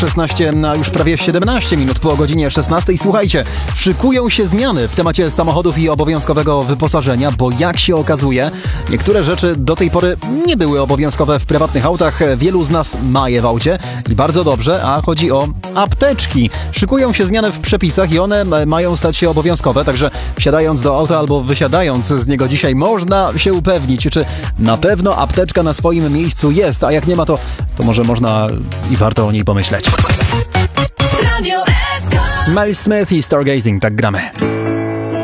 16 na już prawie 17 minut po godzinie 16. Słuchajcie, szykują się zmiany w temacie samochodów i obowiązkowego wyposażenia, bo jak się okazuje, niektóre rzeczy do tej pory nie były obowiązkowe w prywatnych autach. Wielu z nas ma je w aucie i bardzo dobrze, a chodzi o apteczki. Szykują się zmiany w przepisach i one mają stać się obowiązkowe, także wsiadając do auta albo wysiadając z niego dzisiaj można się upewnić, czy na pewno apteczka na swoim miejscu jest, a jak nie ma, to może można i warto o niej pomyśleć. Miles Smith i Stargazing, tak gramy.